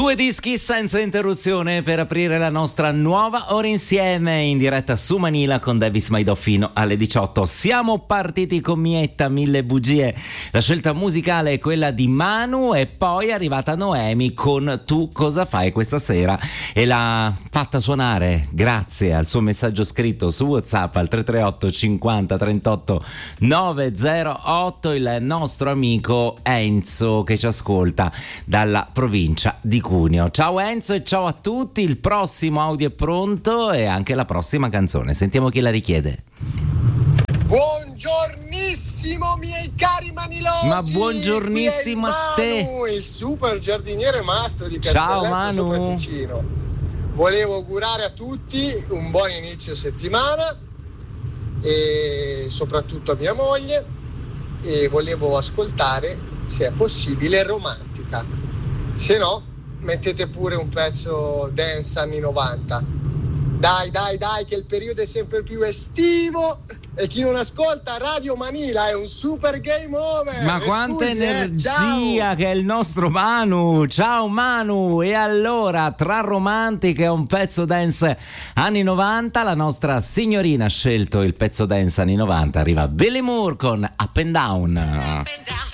Due dischi senza interruzione per aprire la nostra nuova ora insieme in diretta su Manila con Davis Maidò fino alle 18. Siamo partiti con Mietta, Mille bugie. La scelta musicale è quella di Manu e poi è arrivata Noemi con Tu cosa fai questa sera e l'ha fatta suonare grazie al suo messaggio scritto su WhatsApp al 338 50 38 908 il nostro amico Enzo che ci ascolta dalla provincia di Cuneo. Ciao Enzo e ciao a tutti, il prossimo audio è pronto e anche la prossima canzone. Sentiamo chi la richiede. Buongiornissimo miei cari manilosi. Ma buongiornissimo a te. Manu, il super giardiniere matto di Ciao Castelletto Manu. sopra Ticino. Volevo augurare a tutti un buon inizio settimana e soprattutto a mia moglie, e volevo ascoltare, se è possibile, Romantica. Se no mettete pure un pezzo dance anni 90. Dai che il periodo è sempre più estivo e chi non ascolta Radio Manila è un super game over. Ma quanta energia che è il nostro Manu. Ciao Manu. E allora tra Romantica e un pezzo dance anni 90, la nostra signorina ha scelto il pezzo dance anni 90. Arriva Billy Moore con Up and Down.